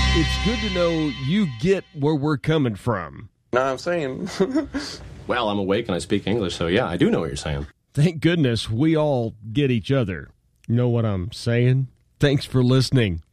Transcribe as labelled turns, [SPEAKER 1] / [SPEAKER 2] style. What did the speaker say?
[SPEAKER 1] It's good to know you get where we're coming from.
[SPEAKER 2] No, I'm saying.
[SPEAKER 3] Well, I'm awake and I speak English, so yeah, I do know what you're saying.
[SPEAKER 1] Thank goodness we all get each other. You know what I'm saying? Thanks for listening.